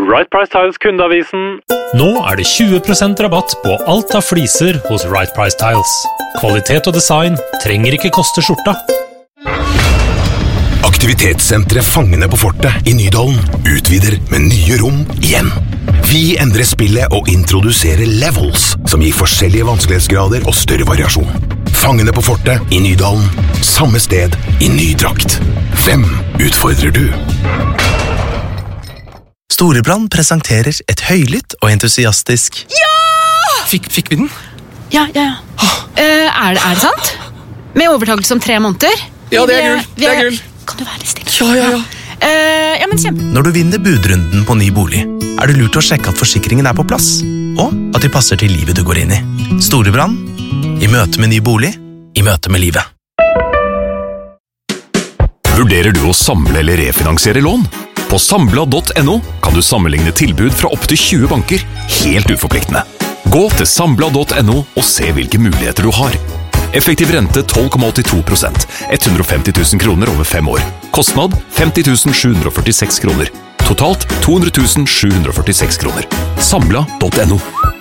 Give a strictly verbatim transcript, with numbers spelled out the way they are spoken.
Right Price Tiles kundeavisen. Nå er det tjue prosent rabatt på alt av fliser hos Right Price Tiles. Kvalitet og design trenger ikke koste skjorta. Aktivitetssentret Fangene på Fortet i Nydalen utvider med nye rom igjen. Vi endrer spillet og introduserer levels, som gir forskjellige vanskelighetsgrader og større variasjon. Fangene på Fortet i Nydalen, samme sted i ny drakt. Hvem utfordrer du? Storebrand presenterer et høylytt og entusiastisk Ja! Fikk, fikk vi den? Ja, ja, ja. Uh, er, det, er det sant? Med overtakelse om tre måneder? Ja, det er gull. Det er gull. Kan du være litt stille? Ja, ja, ja. Uh, ja, men kjempe. Når du vinner budrunden på ny bolig, er det lurt å sjekke at forsikringen er på plass, og at de passer til livet du går inn i. Storebrand, i møte med ny bolig, i møte med livet. Vurderer du å samle eller refinansiere lån? På Sambla punktum no kan du sammenligne tilbud fra opp til tjue banker, helt uforpliktende. Gå til Sambla punktum no og se hvilke muligheter du har. Effektiv rente tolv komma åttito prosent, hundre og femti tusen kroner over fem år. Kostnad femti tusen sju hundre og førtiseks kroner. Totalt to hundre tusen sju hundre og førtiseks kroner. Sambla punktum no.